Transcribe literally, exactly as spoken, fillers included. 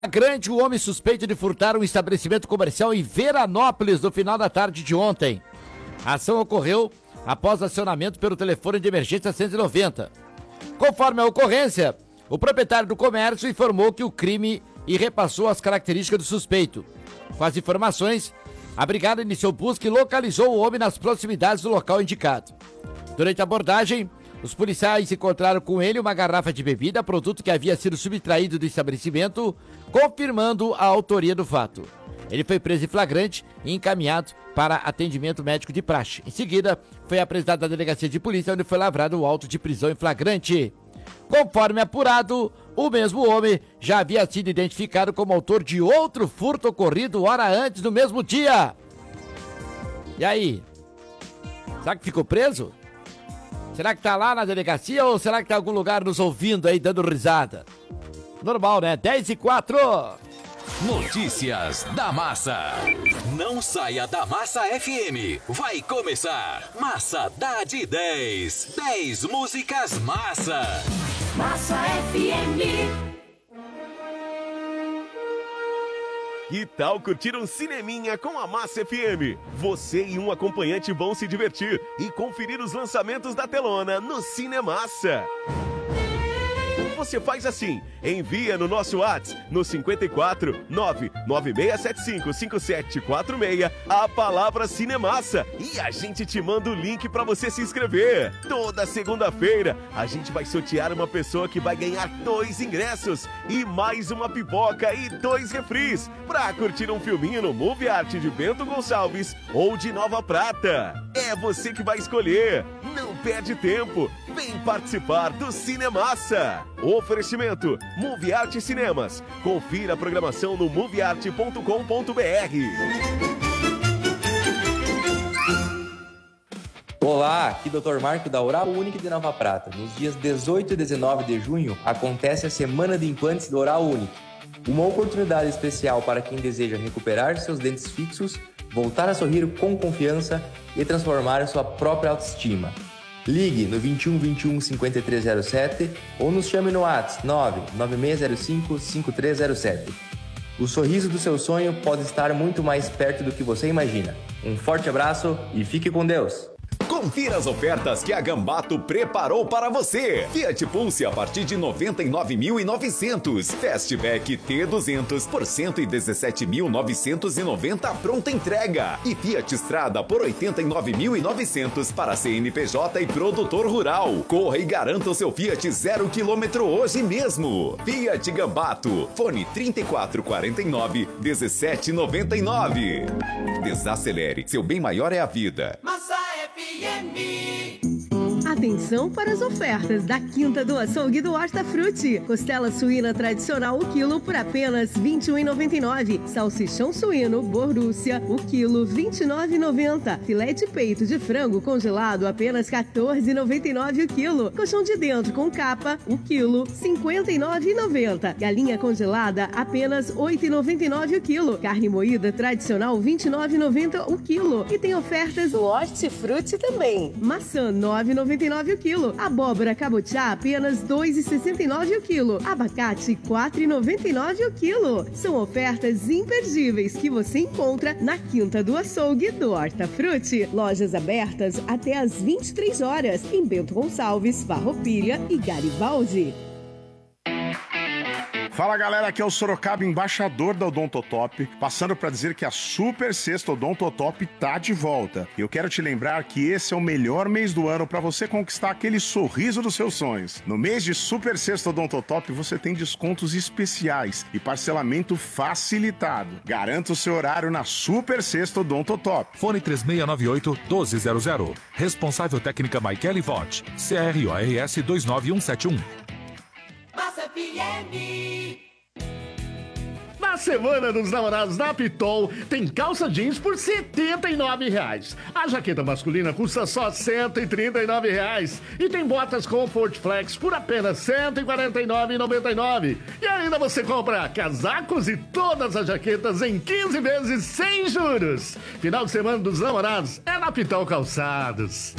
Grande, o homem suspeito de furtar um estabelecimento comercial em Veranópolis no final da tarde de ontem. A ação ocorreu após acionamento pelo telefone de emergência cento e noventa. Conforme a ocorrência, o proprietário do comércio informou que o crime e repassou as características do suspeito. Com as informações, a brigada iniciou busca e localizou o homem nas proximidades do local indicado. Durante a abordagem, os policiais encontraram com ele uma garrafa de bebida, produto que havia sido subtraído do estabelecimento, confirmando a autoria do fato. Ele foi preso em flagrante e encaminhado para atendimento médico de praxe. Em seguida, foi apresentado à delegacia de polícia, onde foi lavrado o auto de prisão em flagrante. Conforme apurado, o mesmo homem já havia sido identificado como autor de outro furto ocorrido hora antes no mesmo dia. E aí? Será que ficou preso? Será que tá lá na delegacia ou será que tá em algum lugar nos ouvindo aí, dando risada? Normal, né? dez e quatro. Notícias da Massa. Não saia da Massa F M. Vai começar Massa dá de dez. dez músicas Massa. Massa F M. Que tal curtir um cineminha com a Massa F M? Você e um acompanhante vão se divertir e conferir os lançamentos da telona no Cinemassa. Você faz assim, envia no nosso WhatsApp no cinco quatro nove nove seis sete cinco cinco sete quatro seis a palavra Cinemassa e a gente te manda o link para você se inscrever. Toda segunda-feira a gente vai sortear uma pessoa que vai ganhar dois ingressos e mais uma pipoca e dois refris para curtir um filminho no Movie Art de Bento Gonçalves ou de Nova Prata. É você que vai escolher. Não perde tempo. Vem participar do Cinemassa. Oferecimento Movie Art Cinemas. Confira a programação no movie art ponto com ponto b r. Olá, aqui doutor Marco da Oral Unique de Nova Prata. Nos dias dezoito e dezenove de junho acontece a Semana de Implantes do Oral Unique. Uma oportunidade especial para quem deseja recuperar seus dentes fixos, voltar a sorrir com confiança e transformar a sua própria autoestima. Ligue no vinte e um, vinte e um, cinquenta e três zero sete ou nos chame no WhatsApp nove nove seis zero cinco, cinco três zero sete. O sorriso do seu sonho pode estar muito mais perto do que você imagina. Um forte abraço e fique com Deus! Confira as ofertas que a Gambato preparou para você. Fiat Pulse a partir de noventa e nove mil e novecentos. Fastback T duzentos por cento e dezessete mil novecentos e noventa pronta entrega. E Fiat Strada por oitenta e nove mil e novecentos para C N P J e produtor rural. Corra e garanta o seu Fiat zero quilômetro hoje mesmo. Fiat Gambato. Fone trinta e quatro quarenta e nove, dezessete noventa e nove. Desacelere. Seu bem maior é a vida. Massa F M. Atenção para as ofertas da Quinta do Açougue do Hortafruti. Costela suína tradicional o quilo por apenas vinte e um reais e noventa e nove centavos. Salsichão suíno Borussia o quilo vinte e nove reais e noventa centavos. Filé de peito de frango congelado apenas quatorze reais e noventa e nove centavos o quilo. Colchão de dentro com capa o quilo cinquenta e nove reais e noventa centavos. Galinha congelada apenas oito reais e noventa e nove centavos o quilo. Carne moída tradicional vinte e nove reais e noventa centavos o quilo. E tem ofertas do Hortifruti também. Maçã nove reais e noventa e nove centavos o quilo. Abóbora cabotiá apenas dois reais e sessenta e nove centavos o quilo. Abacate quatro reais e noventa e nove centavos o quilo. São ofertas imperdíveis que você encontra na Quinta do Açougue do Hortafruti. Lojas abertas até às vinte e três horas em Bento Gonçalves, Farroupilha e Garibaldi. Fala galera, aqui é o Sorocaba, embaixador da Odontotop, passando para dizer que a Super Sexta Odontotop tá de volta. Eu quero te lembrar que esse é o melhor mês do ano para você conquistar aquele sorriso dos seus sonhos. No mês de Super Sexta Odontotop você tem descontos especiais e parcelamento facilitado. Garanta o seu horário na Super Sexta Odontotop. Fone três seis nove oito, um dois zero zero. Responsável técnica Michele Vott. C R O R S dois nove um sete um. Massa F M. Na Semana dos Namorados da Pitol, tem calça jeans por setenta e nove reais. A jaqueta masculina custa só cento e trinta e nove reais. E tem botas Comfort Flex por apenas cento e quarenta e nove reais e noventa e nove centavos. E ainda você compra casacos e todas as jaquetas em quinze vezes sem juros. Final de Semana dos Namorados é na Pitol Calçados.